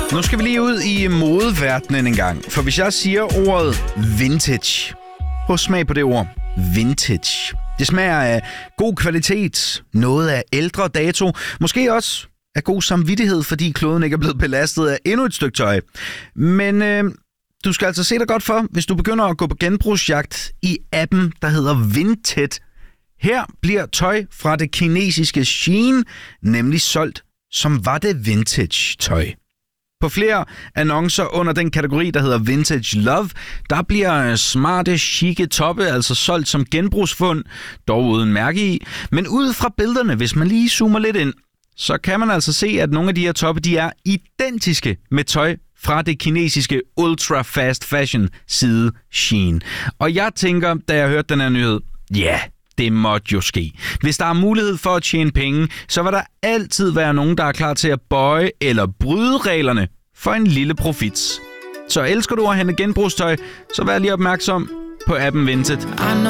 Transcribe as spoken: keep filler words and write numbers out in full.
Nu skal vi lige ud i modeverdenen en gang. For hvis jeg siger ordet vintage, prøv smag på det ord. Vintage. Det smager af god kvalitet, noget af ældre dato, måske også af god samvittighed, fordi kloden ikke er blevet belastet af endnu et stykke tøj. Men øh, du skal altså se dig godt for, hvis du begynder at gå på genbrugsjagt i appen, der hedder Vinted. Her bliver tøj fra det kinesiske Shein nemlig solgt, som var det vintage-tøj. På flere annoncer under den kategori, der hedder Vintage Love, der bliver smarte, chique toppe altså solgt som genbrugsfund, dog uden mærke i. Men ud fra billederne, hvis man lige zoomer lidt ind, så kan man altså se, at nogle af de her toppe, de er identiske med tøj fra det kinesiske ultra fast fashion side Shein. Og jeg tænker, da jeg hørte den her nyhed, ja, yeah, det måtte jo ske. Hvis der er mulighed for at tjene penge, så vil der altid være nogen, der er klar til at bøje eller bryde reglerne for en lille profit. Så elsker du at hente genbrugstøj, så vær lige opmærksom på appen Vinted.